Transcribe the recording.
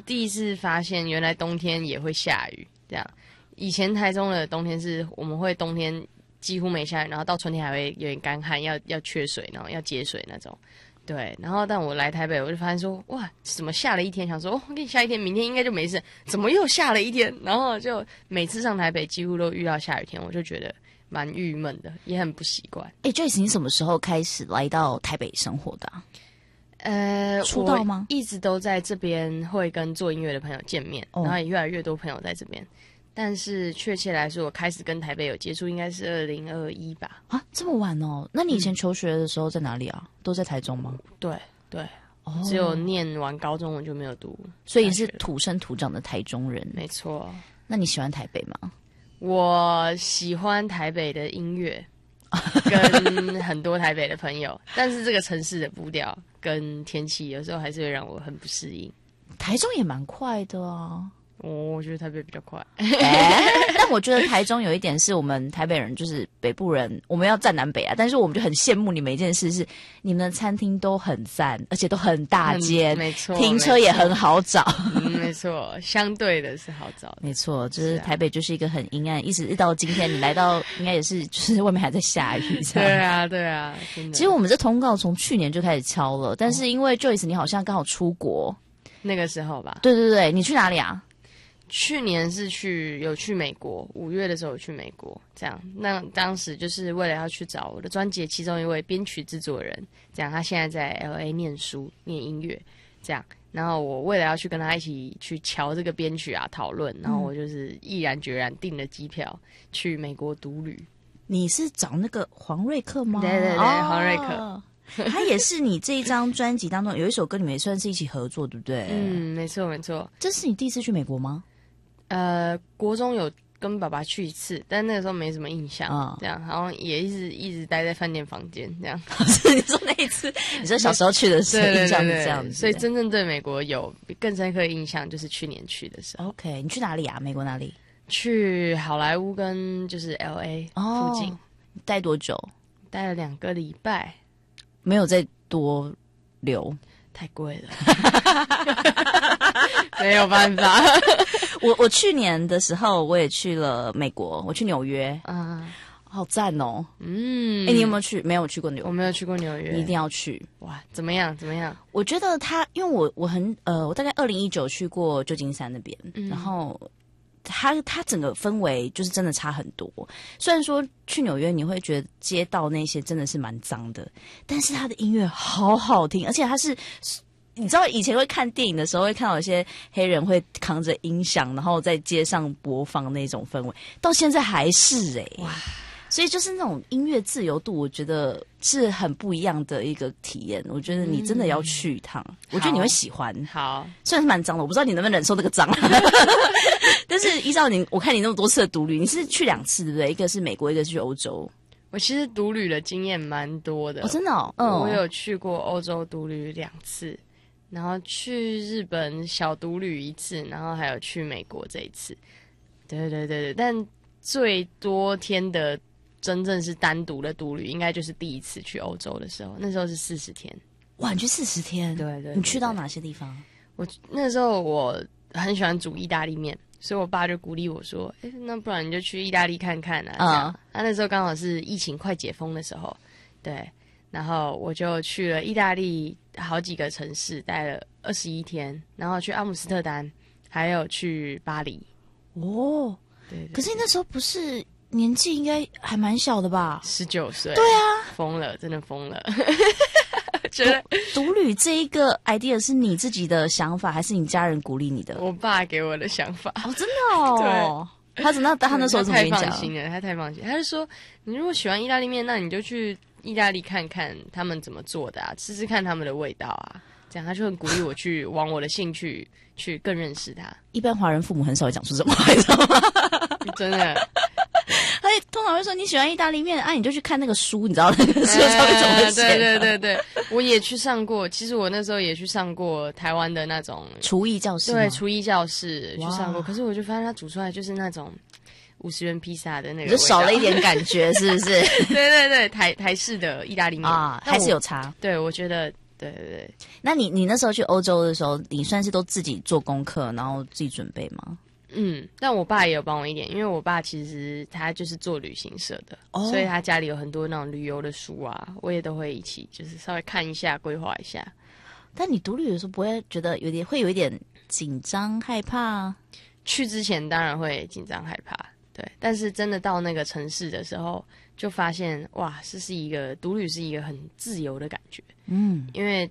第一次发现原来冬天也会下雨，这样。以前台中的冬天是我们会冬天几乎没下雨，然后到春天还会有点干旱，要缺水，然后要节水那种。对，然后但我来台北，我就发现说，哇，怎么下了一天？想说，给你下一天，明天应该就没事，怎么又下了一天？然后就每次上台北几乎都遇到下雨天，我就觉得蛮郁闷的，也很不习惯。 Joyce， 你什么时候开始来到台北生活的出道吗？ 我一直都在这边会跟做音乐的朋友见面，然后也越来越多朋友在这边。但是确切来说，我开始跟台北有接触，应该是2021吧。 啊，这么晚哦？那你以前求学的时候在哪里啊？都在台中吗？ 对，只有念完高中我就没有读， 所以你是土生土长的台中人。 没错。 那你喜欢台北吗？ 我喜欢台北的音乐，跟很多台北的朋友，但是这个城市的步调跟天气有时候还是会让我很不适应。 台中也蛮快的啊。 我觉得台北比较快。 但我觉得台中有一点是我们台北人，就是北部人，我们要站南北啊，但是我们就很羡慕你们一件事是，你们的餐厅都很赞，而且都很大间， 没错， 停车也很好找。 没错，相对的是好找的。 没错，就是台北就是一个很阴暗，一直到今天你来到，应该也是就是外面还在下雨。 对啊，真的。 其实我们这通告从去年就开始敲了，但是因为 Joyce 你好像刚好出国， 那个时候吧。 对，你去哪里啊？ 去年是有去美国，5月的时候有去美国，这样。那当时就是为了要去找我的专辑其中一位编曲制作人，这样他现在在 LA 念书念音乐，这样。然后我为了要去跟他一起去瞧这个编曲啊讨论，然后我就是毅然决然订了机票去美国独旅。 你是找那个黄瑞克吗？ 对，黄瑞克。 他也是你这一张专辑当中有一首歌，你们也算是一起合作，对不对？ 没错。 这是你第一次去美国吗？ 国中有跟爸爸去一次，但那个时候没什么印象，这样，然后也一直待在饭店房间这样。 你说那一次，你说小时候去的时候印象是这样子， 所以真正对美国有更深刻的印象就是去年去的时候。 OK， 你去哪里啊？美国哪里？ 去好莱坞跟就是 LA 附近。 待多久？ 待了2个礼拜， 没有再多留。 太贵了，没有办法。 我去年的时候我也去了美国，我去纽约啊，好赞哦。你有没有去？没有去过纽约？ 我没有去过纽约， 你一定要去。 哇，怎么样？ 我觉得因为我大概2019去过旧金山那边，然后它整个氛围就是真的差很多。虽然说去纽约你会觉得街道那些真的是蛮脏的，但是它的音乐好好听，而且它是你知道以前会看电影的时候会看到有些黑人会扛着音响然后在街上播放那种氛围，到现在还是哇。所以就是那种音乐自由度，我觉得是很不一样的一个体验。我觉得你真的要去一趟，我觉得你会喜欢。 好， 虽然是蛮脏的，我不知道你能不能忍受这个脏。但是依照我看你那么多次的独旅，你是去2次对不对？一个是美国，一个是去欧洲。 我其实独旅的经验蛮多的。 真的哦。 我有去过欧洲独旅2次，然后去日本小独旅1次，然后还有去美国这一次。对，但最多天的真正是单独的独旅，应该就是第一次去欧洲的时候，那时候是40天。 哇，你去40天？ 对。 你去到哪些地方？ 那时候我很喜欢煮意大利面，所以我爸就鼓励我说：“那不然你就去意大利看看啊。”这样。那时候刚好是疫情快解封的时候，对。然后我就去了意大利好几个城市，待了21天，然后去阿姆斯特丹，还有去巴黎。 哦， 对。 可是你那时候不是年纪应该还蛮小的吧 ？19岁。 对啊， 疯了，真的疯了。觉得独旅这一个 idea 是你自己的想法，还是你家人鼓励你的？ 我爸给我的想法。 真的哦。对。他那时候怎么跟你讲？ 他太放心了，他太放心。他就说，你如果喜欢意大利面，那你就去意大利看看他们怎么做的啊，吃吃看他们的味道啊。这样他就很鼓励我去往我的兴趣去更认识他。 一般华人父母很少会讲出这种话，你知道吗？ 真的。 他通常会说你喜欢意大利面啊，你就去看那个书，你知道那个书上面怎么写的。 对，我也去上过。其实我那时候也去上过台湾的那种厨艺教室。 对，厨艺教室去上过。可是我就发现他煮出来就是那种50元披萨的那个味道， 就少了一点感觉，是不是？ 对，台式的意大利面啊，还是有差。 对，我觉得对对对。 那你那时候去欧洲的时候，你算是都自己做功课，然后自己准备吗？ 但我爸也有帮我一点，因为我爸其实他就是做旅行社的，所以他家里有很多那种旅游的书啊，我也都会一起就是稍微看一下，规划一下。 但你独旅的时候不会觉得有一点紧张害怕？ 去之前当然会紧张害怕，对，但是真的到那个城市的时候，就发现哇，这是一个独旅是一个很自由的感觉。因为